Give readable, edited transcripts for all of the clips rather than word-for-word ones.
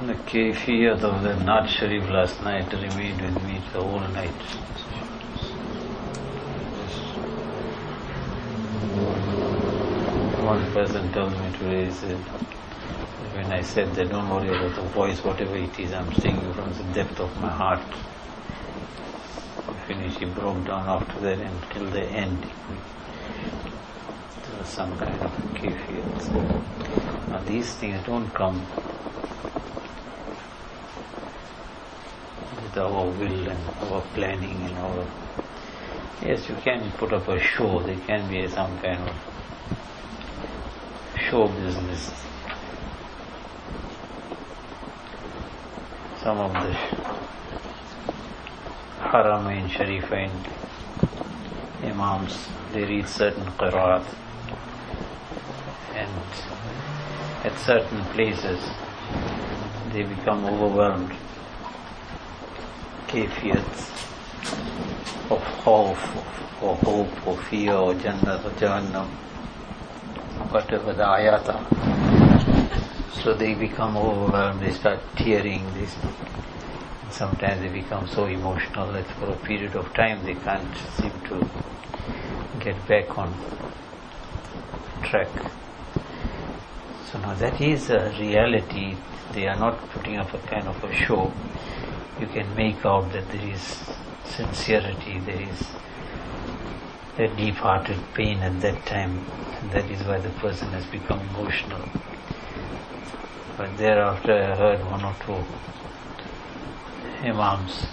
The kayfiyat of the Naat Sharif last night remained with me the whole night. One person told me today, he said, when I said that don't worry about the voice, whatever it is, I'm singing from the depth of my heart. Finish, he broke down after that until the end. There was some kind of kayfiyat. Now these things don't come with our will and our planning and our... Yes, you can put up a show, there can be some kind of show business. Some of the Haramain, Sharifain, Imams, they read certain qiraat, and at certain places they become overwhelmed. Kayfiyats of khawf, or hope, or fear, or Jannah, or Jahannam, whatever the ayat are. So they become overwhelmed, they start tearing, sometimes they become so emotional that for a period of time they can't seem to get back on track. So now that is a reality. They are not putting up a kind of a show. You can make out that there is sincerity, there is a deep-hearted pain at that time, and that is why the person has become emotional. But thereafter I heard one or two Imams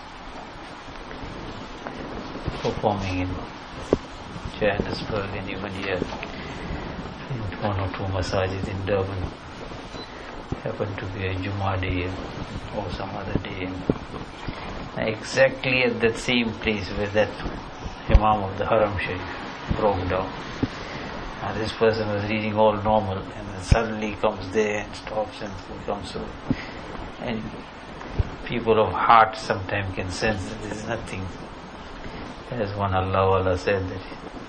performing in Johannesburg and even here in one or two masajid in Durban. Happened to be a Jummah day or some other day. Exactly at that same place where that Imam of the Haram Sharif broke down. Now this person was reading all normal, and then suddenly comes there and stops and becomes so. And people of heart sometimes can sense that there is nothing. As one Allah said, that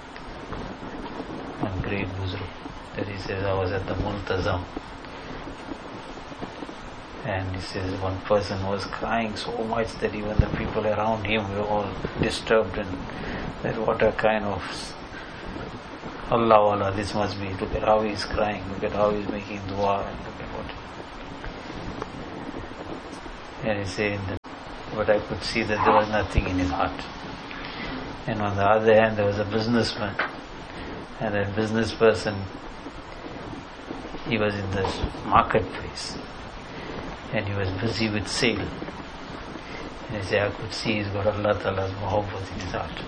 one great Buzruk, that he says, I was at the Multazam, and he says one person was crying so much that even the people around him were all disturbed, and that what a kind of Allah, this must be, look at how he is crying, look at how he is making dua, and look at what. And he said, but I could see that there was nothing in his heart. And on the other hand, there was a businessman, and that business person, he was in the marketplace, and he was busy with sale. And he said, I could see he's got Allah Ta'ala's muhabbat in his heart.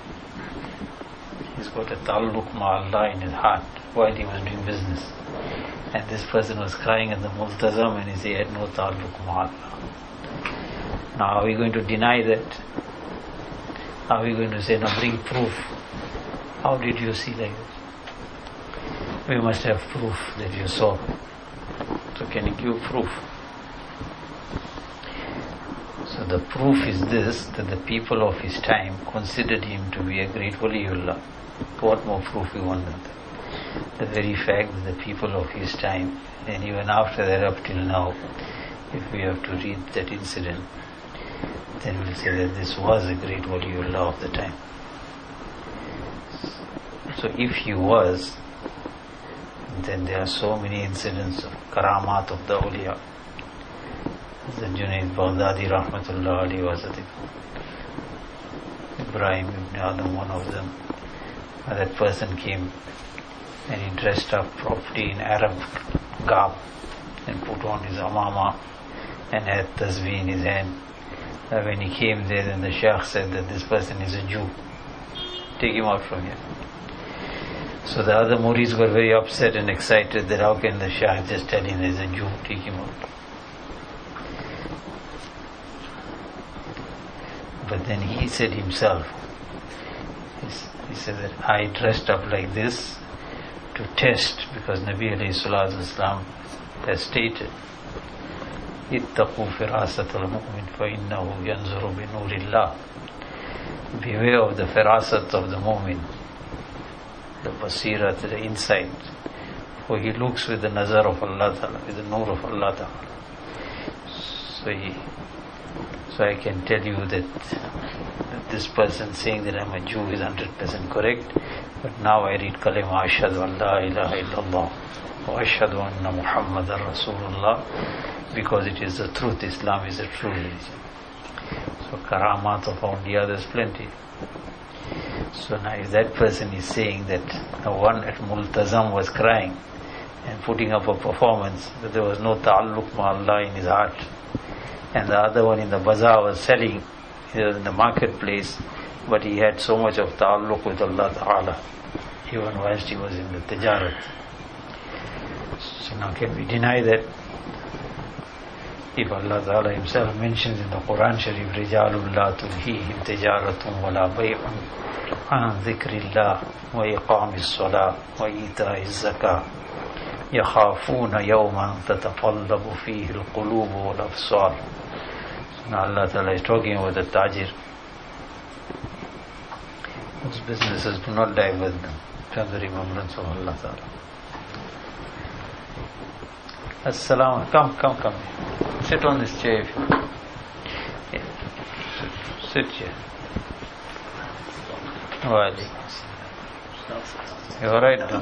He's got a ta'alluq ma Allah in his heart while he was doing business. And this person was crying at the Multazam, and he said he had no ta'alluq ma Allah. Now are we going to deny that? Are we going to say, now bring proof? How did you see like this? We must have proof that you saw. So can you give proof? So the proof is this, that the people of his time considered him to be a great waliullah. What more proof we want than that? The very fact that the people of his time, and even after that up till now, if we have to read that incident, then we'll say that this was a great waliullah of the time. So if he was, then there are so many incidents of karamat of the awliya. The Junaid Baghdadi Rahmatullah Ali was Ibrahim ibn Adam, one of them. That person came and he dressed up properly in Arab garb and put on his amama and had tasbih in his hand. When he came there, then the Shaykh said that this person is a Jew. Take him out from here. So the other Murids were very upset and excited that how can the Shaykh just tell him he's a Jew, take him out. But then he said himself, he said that I dressed up like this to test, because Nabi alayhi salatu wasalam has stated, ittaqu firasat al-mu'min fa-innahu yanzuru bi nurillah. Beware of the firasat of the mu'min, the basirat, the insight, for he looks with the nazar of Allah Ta'ala, with the nur of Allah Ta'ala. So I can tell you that this person saying that I'm a Jew is 100% correct. But now I read Kalima Ashhadu an la ilaha illallah wa ashhadu anna Muhammadan Rasulullah, because it is the truth. Islam is a true religion. So karamat of awliya, there's plenty. So now if that person is saying that the one at Multazam was crying and putting up a performance, that there was no ta'alluq ma Allah in his heart, and the other one in the bazaar was selling, he was in the marketplace, but he had so much of ta'alluq with Allah Ta'ala, even whilst he was in the tijarat. So now can we deny that? If Allah Ta'ala himself mentions in the Quran Sharif, رِجَالٌ لَا تُلْهِيهِمْ تِجَارَةٌ وَلَا بَيْعٌ عَنْ ذِكْرِ اللَّهِ وَإِقَامِ الصَّلَاةِ وَإِيتَاءِ الزَّكَاةِ يَخَافُونَ يَوْمًا تَتَقَلَّبُ فِيهِ الْقُلُوبُ وَالْأَبْصَارُ. So now Allah Ta'ala is talking about the tajir. Those businesses, do not divert them from the remembrance of Allah Ta'ala. As-salam, come. Sit on this chair if you want. Yeah. Sit here. You alright now?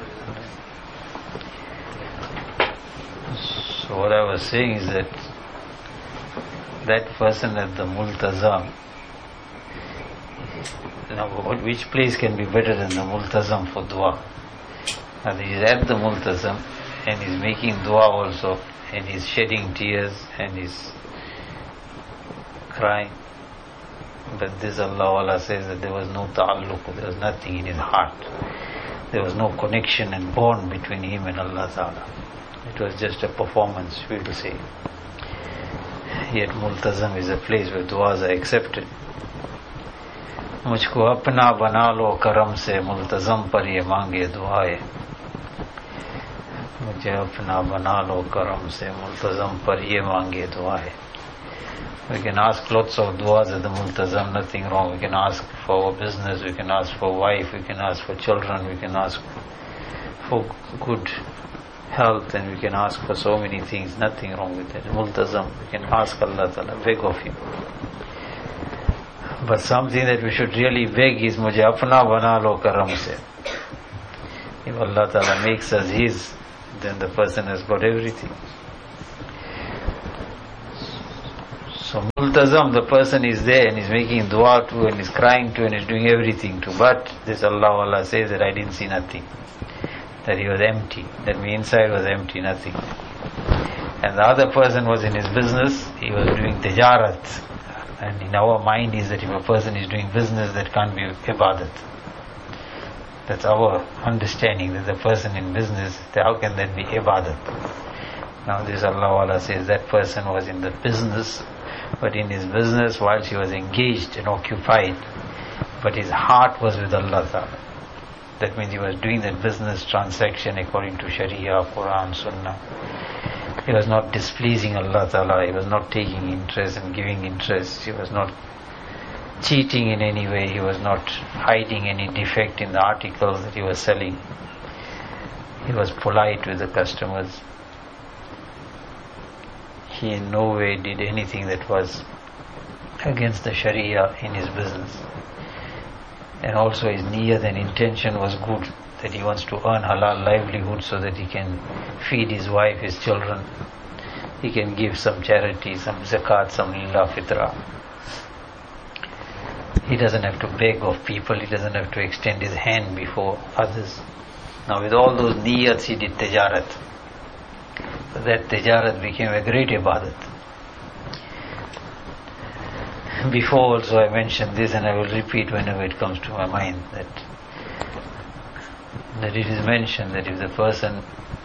So what I was saying is that person at the Multazam, which place can be better than the Multazam for dua? And he is at the Multazam and he's making dua also, and he's shedding tears and he's crying. But this Allah says that there was no ta'alluq, there was nothing in his heart. There was no connection and bond between him and Allah Ta'ala. It was just a performance, we will say. Yet Multazam is a place where du'as are accepted. मुझको अपना बना लो करम से मुल्तज़म पर ये मांगे दुआएं. मुझे अपना बना लो करम से मुल्तज़म पर ये मांगे दुआएं. We can ask lots of du'as at the Multazam, nothing wrong. We can ask for business, we can ask for wife, we can ask for children, we can ask for good health, and we can ask for so many things, nothing wrong with that. Multazam, we can ask Allah Ta'ala, beg of Him. But something that we should really beg is, Mujhe apna bana lo karam se. If Allah Ta'ala makes us His, then the person has got everything. So Multazam, the person is there and is making dua to and is crying to and is doing everything to. But this Allah says that I didn't see nothing. That he was empty. That me inside was empty, nothing. And the other person was in his business, he was doing tijarat. And in our mind is that if a person is doing business, that can't be ibadat. That's our understanding, that the person in business, how can that be ibadat? Now this Allah says that person was in the business, but in his business while he was engaged and occupied, but his heart was with Allah Ta'ala. That means he was doing that business transaction according to Sharia, Quran, Sunnah. He was not displeasing Allah Ta'ala, he was not taking interest and giving interest, he was not cheating in any way, he was not hiding any defect in the articles that he was selling. He was polite with the customers. He in no way did anything that was against the Sharia in his business. And also his niyat and intention was good, that he wants to earn halal livelihood so that he can feed his wife, his children. He can give some charity, some zakat, some lillah fitra. He doesn't have to beg of people, he doesn't have to extend his hand before others. Now with all those niyats he did tijarat. So that tijarat became a great ibadat. Before also I mentioned this, and I will repeat whenever it comes to my mind, that it is mentioned that if the person,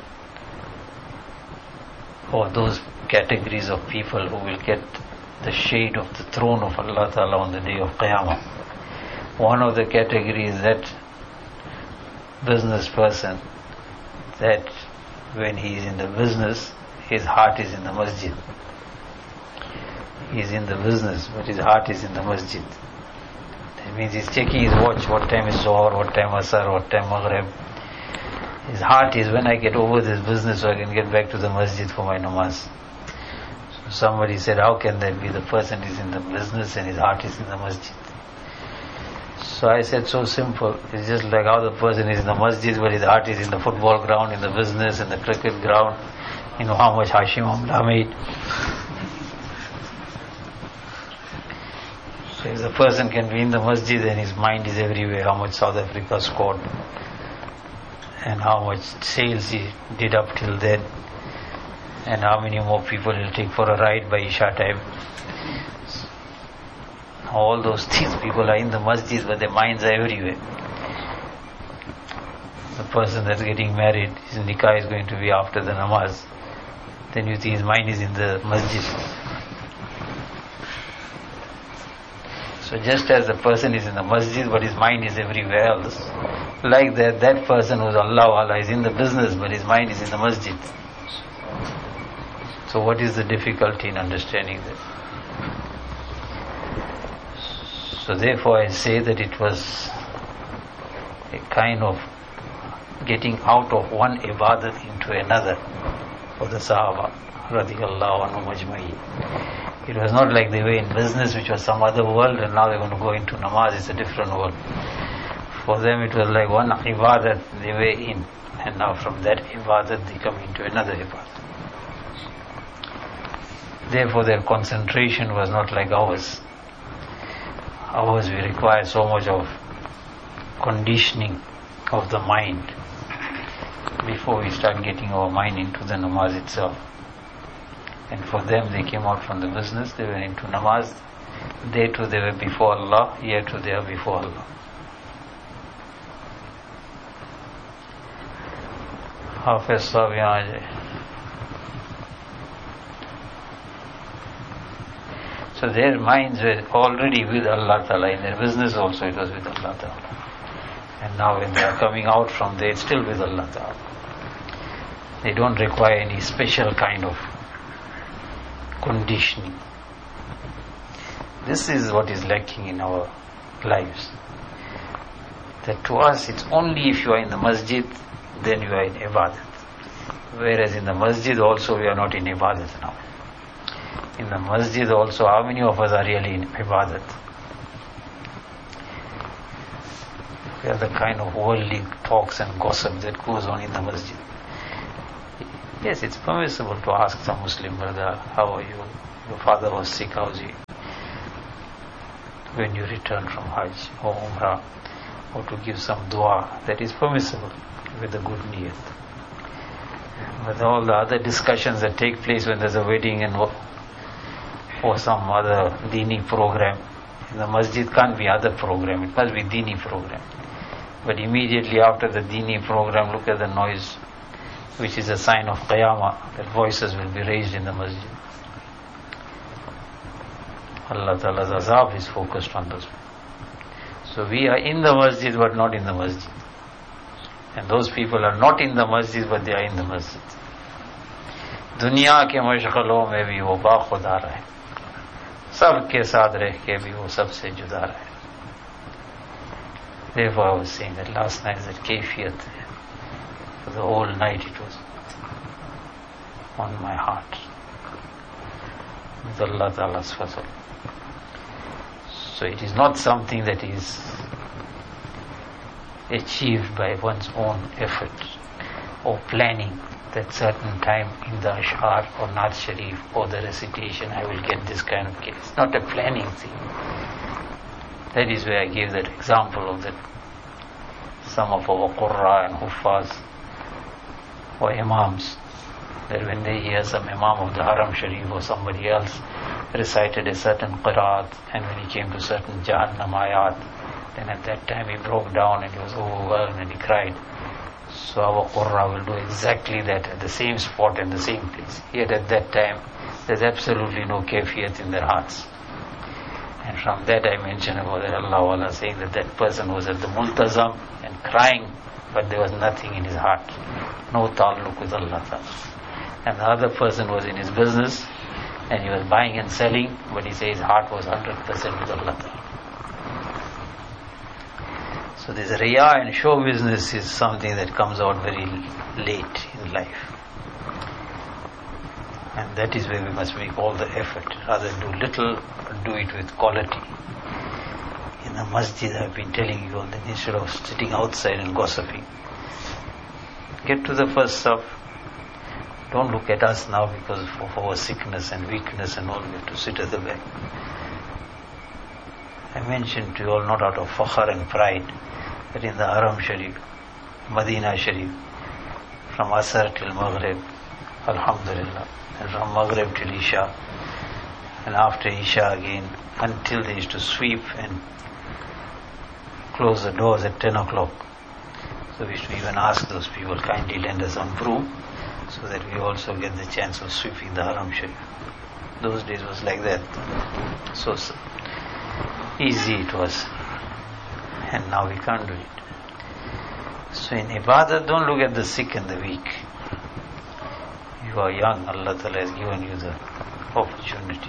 or those categories of people who will get the shade of the throne of Allah Ta'ala on the day of Qiyamah, one of the categories, that business person, that when he is in the business, his heart is in the masjid. He is in the business, but his heart is in the masjid. That means he's checking his watch, what time is Zohar, what time Asar, what time Maghrib. His heart is, when I get over this business so I can get back to the masjid for my namaz. Somebody said, how can that be? The person is in the business and his heart is in the masjid. So I said, so simple. It's just like how the person is in the masjid but his heart is in the football ground, in the business, in the cricket ground. You know how much Hashim Amla made. So if the person can be in the masjid and his mind is everywhere, how much South Africa scored and how much sales he did up till then and how many more people he'll take for a ride by Isha time. All those things, people are in the masjid but their minds are everywhere. The person that's getting married, his nikah is going to be after the namaz. Then you think his mind is in the masjid. So just as the person is in the masjid but his mind is everywhere else, like that person who's Allah is in the business but his mind is in the masjid. So what is the difficulty in understanding that? So therefore I say that it was a kind of getting out of one ibadat into another for the Sahaba radiyallahu anhu majma'i. It was not like they were in business which was some other world and now they're going to go into namaz, it's a different world. For them it was like one ibadat they were in and now from that ibadat they come into another ibadat. Therefore their concentration was not like ours. Ours we require so much of conditioning of the mind before we start getting our mind into the namaz itself. And for them they came out from the business, they were into namaz. They too they were before Allah, here too they are before Allah. Hafiz Sahib yahan aa jaye. So their minds were already with Allah Ta'ala. In their business also it was with Allah Ta'ala. And now when they are coming out from there, it's still with Allah Ta'ala. They don't require any special kind of conditioning. This is what is lacking in our lives. That to us, it's only if you are in the masjid, then you are in ibadat. Whereas in the masjid also we are not in ibadat now. In the masjid also, how many of us are really in ibadat? We are the kind of worldly talks and gossip that goes on in the masjid. Yes, it's permissible to ask some Muslim brother, how are you? Your father was sick, how's he? When you return from Hajj or Umrah, or to give some dua, that is permissible with a good niyat. But all the other discussions that take place when there's a wedding and or some other dini program, in the masjid can't be other program, it must be dini program. But immediately after the dini program, look at the noise, which is a sign of qiyamah, that voices will be raised in the masjid. Allah Ta'ala's azab is focused on those. So we are in the masjid but not in the masjid. And those people are not in the masjid but they are in the masjid. दुनिया के मशगलों में भी वो बाखुदा रहे, सबके साथ रह के भी वो सबसे जुदा रहे. Therefore I was saying that last night that kayfiyat, for the whole night it was on my heart with Allah Ta'ala's fazl. So it is not something that is achieved by one's own effort or planning that certain time in the Ash'ar or Naat Sharif or the recitation I will get this kind of case. It's not a planning thing. That is where I gave that example of that some of our Qurra and Huffaz or Imams, that when they hear some Imam of the Haram Sharif or somebody else recited a certain Qiraat, and when he came to certain Jahannam ayat, then at that time he broke down and he was overwhelmed and he cried. So our Qurra will do exactly that at the same spot and the same place. Yet at that time there's absolutely no kayfiyat in their hearts. And from that I mentioned about that Allah saying that that person was at the multazam and crying, but there was nothing in his heart, no ta'alluq with Allah Ta'ala. And the other person was in his business and he was buying and selling, but he says his heart was 100% with Allah Ta'ala. So this riya and show business is something that comes out very late in life. And that is where we must make all the effort. Rather do little, but do it with quality. In the masjid, I've been telling you, that instead of sitting outside and gossiping, get to the first saf. Don't look at us now because of our sickness and weakness and all, we have to sit at the back. I mentioned to you all, not out of fakhar and pride, that in the Haram Sharif, Madina Sharif, from Asr till Maghrib, Alhamdulillah, and from Maghrib till Isha, and after Isha again, until they used to sweep and close the doors at 10 o'clock. So we should even ask those people, kindly lend us some broom, so that we also get the chance of sweeping the Haram Sharif. Those days was like that. So easy it was. And now we can't do it. So in Ibadah, don't look at the sick and the weak. You are young, Allah Ta'ala has given you the opportunity.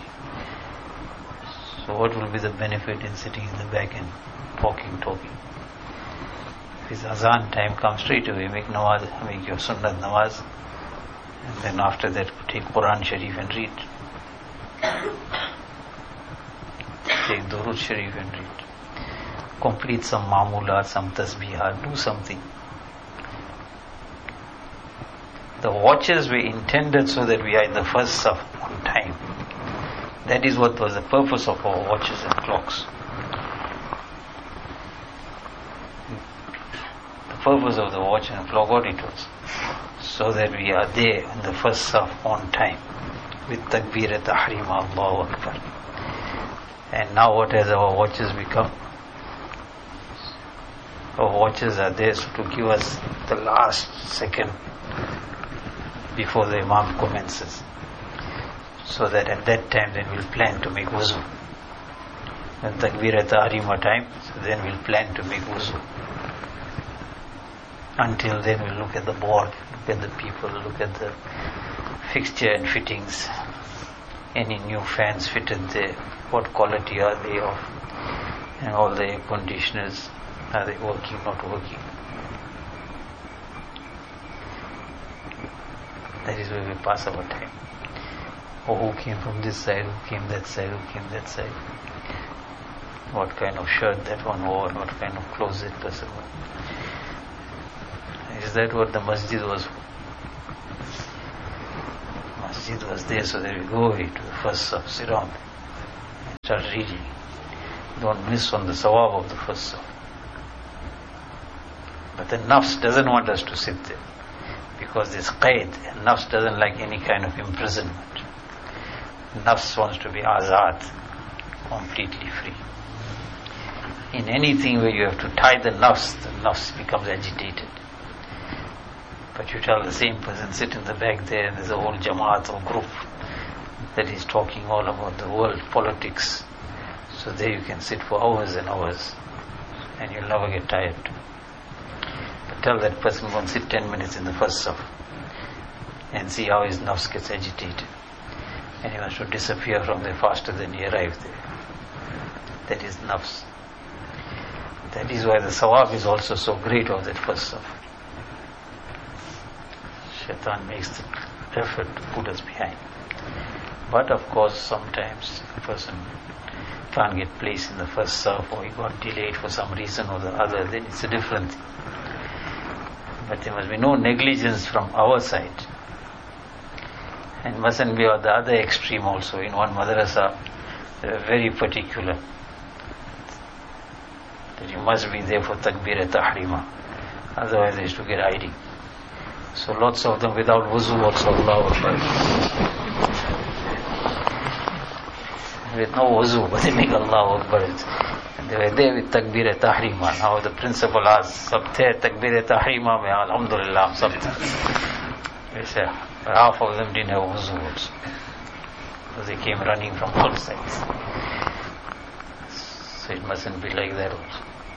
So what will be the benefit in sitting in the back and talking? If his azan time comes, straight away make nawaz, make your sunnat nawaz, and then after that take Quran Sharif and read. Take Durud Sharif and read. Complete some ma'mulat, some tasbihat, do something. The watches were intended so that we are in the first saf on time. That is what was the purpose of our watches and clocks. The purpose of the watch and clock, what it was? So that we are there in the first saf on time with takbir tahrim, Allahu Akbar. And now what has our watches become? Our watches are there to give us the last second before the Imam commences, so that at that time then we'll plan to make wuzu. When takbir tahrima time, so then we'll plan to make wuzu. Until then we'll look at the board, look at the people, look at the fixture and fittings, any new fans fitted there, what quality are they of, and all the air conditioners, are they working, not working. That is where we pass our time. Oh, who came from this side, who came that side, who came that side. What kind of shirt that one wore, what kind of clothes that person wore. Is that what the masjid was for? Masjid was there so that we go away to the first saf, sit down and start reading. Don't miss on the sawab of the first saf. But the nafs doesn't want us to sit there, because there's qaid, and nafs doesn't like any kind of imprisonment. Nafs wants to be azad, completely free. In anything where you have to tie the nafs becomes agitated. But you tell the same person, sit in the back there, and there's a whole jamaat or group that is talking all about the world, politics. So there you can sit for hours and hours, and you'll never get tired. But tell that person, go and sit 10 minutes in the first saf, and see how his nafs gets agitated. And he wants to disappear from there faster than he arrived there. That is nafs. That is why the sawab is also so great of that first saf. Shaitan makes the effort to put us behind. But of course, sometimes a person can't get placed in the first saf, or he got delayed for some reason or the other, then it's a different thing. But there must be no negligence from our side. And mustn't be on the other extreme also. In one madrasa, they are very particular that you must be there for takbir tahrima. Otherwise they used to get ID. So lots of them without wuzu also, Allahu Akbar. With no wuzu, but they make Allahu Akbar. And they were there with takbir tahrima. Now the principal asks, sab the takbir tahrima mein, alhamdulillah, sab the. They say, half of them didn't have wuzu also, because they came running from all sides. So it mustn't be like that also.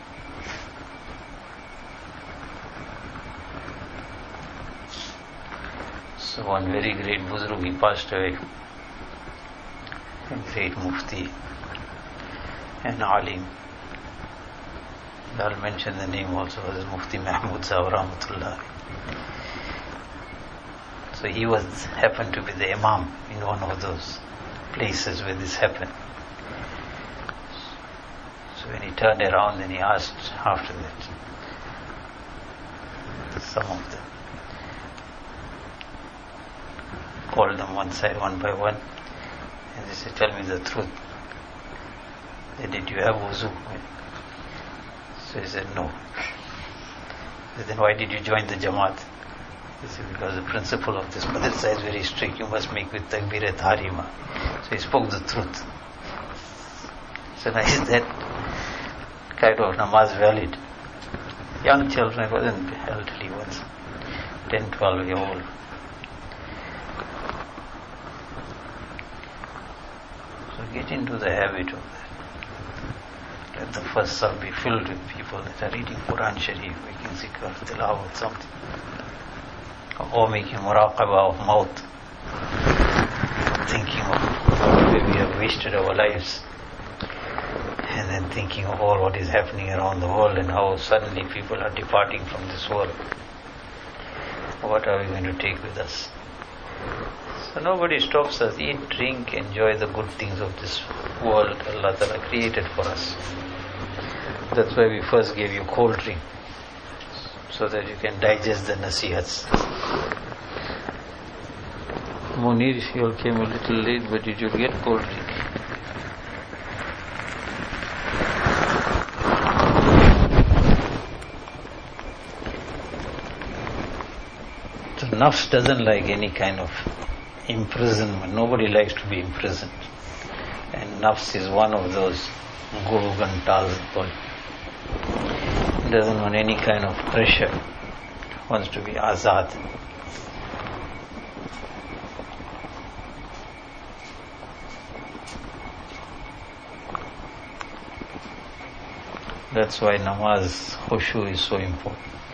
So one very great Buzrug, he passed away, a great Mufti and Alim. I'll mention the name also, was Mufti Mahmud Sahib Rahmatullah. So he happened to be the Imam in one of those places where this happened. So when he turned around, then he asked after that, some of them, called them one side one by one, and they said, tell me the truth. Did you have wuzu? So he said, no. Said, then why did you join the Jamaat? He said, because the principle of this madrasa is very strict. You must make with takbir tahrima. So he spoke the truth. So now is that kind of namaz valid? Young children, it wasn't elderly ones, 10, 12-year-old. So get into the habit of that. Let the first sub be filled with people that are reading Quran Sharif, making zikr, tilawat, something. Or making muraqabah of maut, thinking of where we have wasted our lives, and then thinking of all what is happening around the world and how suddenly people are departing from this world. What are we going to take with us? So nobody stops us. Eat, drink, enjoy the good things of this world Allah Ta'ala created for us. That's why we first gave you cold drink, so that you can digest the nasihats. Munir, you all came a little late, but did you get cold drink? So nafs doesn't like any kind of imprisonment. Nobody likes to be imprisoned. And nafs is one of those Gurgantal. It doesn't want any kind of pressure. It wants to be azad. That's why namaz, khushu is so important.